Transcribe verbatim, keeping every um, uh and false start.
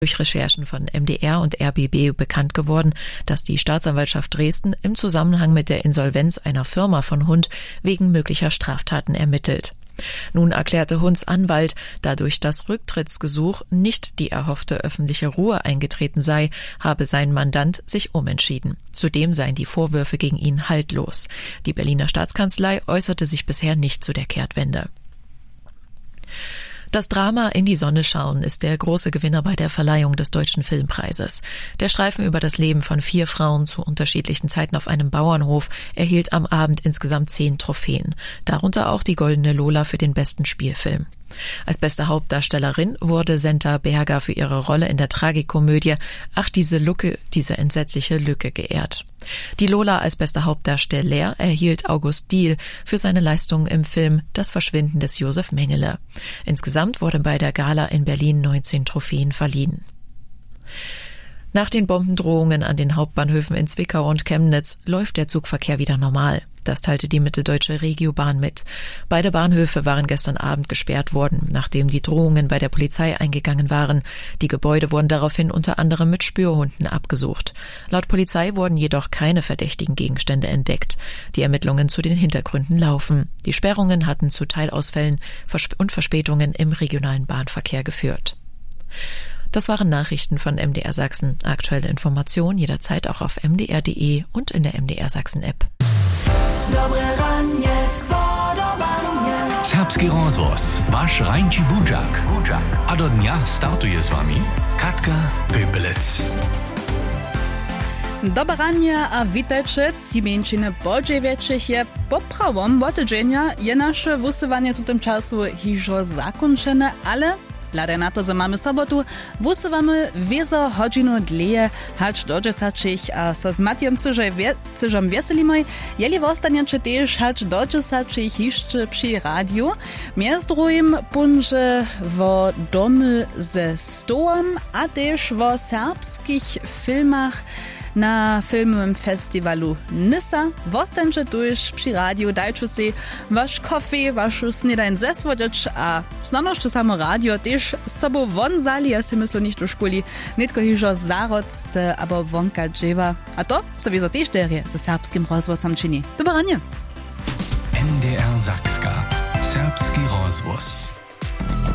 Durch Recherchen von M D R und R B B bekannt geworden, dass die Staatsanwaltschaft Dresden im Zusammenhang mit der Insolvenz einer Firma von Hund wegen möglicher Straftaten ermittelt. Nun erklärte Hunds Anwalt, da durch das Rücktrittsgesuch nicht die erhoffte öffentliche Ruhe eingetreten sei, habe sein Mandant sich umentschieden. Zudem seien die Vorwürfe gegen ihn haltlos. Die Berliner Staatskanzlei äußerte sich bisher nicht zu der Kehrtwende. Das Drama In die Sonne schauen ist der große Gewinner bei der Verleihung des Deutschen Filmpreises. Der Streifen über das Leben von vier Frauen zu unterschiedlichen Zeiten auf einem Bauernhof erhielt am Abend insgesamt zehn Trophäen, darunter auch die Goldene Lola für den besten Spielfilm. Als beste Hauptdarstellerin wurde Senta Berger für ihre Rolle in der Tragikomödie Ach, diese Lücke, diese entsetzliche Lücke geehrt. Die Lola als bester Hauptdarsteller erhielt August Diehl für seine Leistung im Film Das Verschwinden des Josef Mengele. Insgesamt wurden bei der Gala in Berlin neunzehn Trophäen verliehen. Nach den Bombendrohungen an den Hauptbahnhöfen in Zwickau und Chemnitz läuft der Zugverkehr wieder normal. Das teilte die Mitteldeutsche Regiobahn mit. Beide Bahnhöfe waren gestern Abend gesperrt worden, nachdem die Drohungen bei der Polizei eingegangen waren. Die Gebäude wurden daraufhin unter anderem mit Spürhunden abgesucht. Laut Polizei wurden jedoch keine verdächtigen Gegenstände entdeckt. Die Ermittlungen zu den Hintergründen laufen. Die Sperrungen hatten zu Teilausfällen und Verspätungen im regionalen Bahnverkehr geführt. Das waren Nachrichten von M D R Sachsen. Aktuelle Informationen jederzeit auch auf m d r punkt d e und in der M D R Sachsen App. Serbski rozvoz, vaš Rajnči Budžak. A do dnia startuje s vami Katka Pöpelec. Dobranie a witajcie, cimieńczyny podziewieczych poprawom wotydzenia je nasze wusywanie tu tym czasu hiżo zakończone, ale Lada na to, że mamy sobotu, wusywamy wiezo hodzinu dleje, hać do dziesięciach, a so z Matiem Cyżom wieselimy, jeli wostaniecie też hać do dziesięciach jeszcze przy radiu. Między drugim punże wo domy ze stołem, a też wo serbskich filmach na filmowym festiwalu Nysa. Wostańcie tuż przy radiu, dajcie si wasz kofi, wasz śniadań zeswodzić, a znano, że samo radio też z sobą wonzali, ja si myślę, nicht do szkoli, nitko hiżo zarodce, abo wonka dżewa. A to sobie za też derie ze serbskim rozwosom czyni. Dobranie. M D R Sakska. Serbski rozvoz.